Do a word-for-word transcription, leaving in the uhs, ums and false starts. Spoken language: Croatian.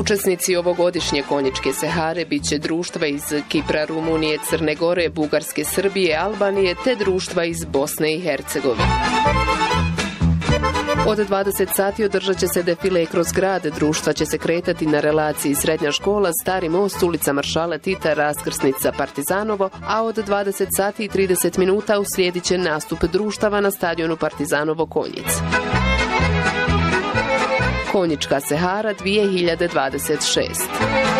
Učesnici ovogodišnje konjičke sehare bit će društva iz Kipra, Rumunije, Crne Gore, Bugarske, Srbije, Albanije te društva iz Bosne i Hercegovine. Od dvadeset sati održat će se defile kroz grad, društva će se kretati na relaciji Srednja škola, Stari most, ulica Maršala Tita, raskrsnica Partizanovo, a od dvadeset sati i trideset minuta uslijedit će nastup društava na stadionu Partizanovo Konjic. Konjička sehara dvije hiljade dvadeset šest.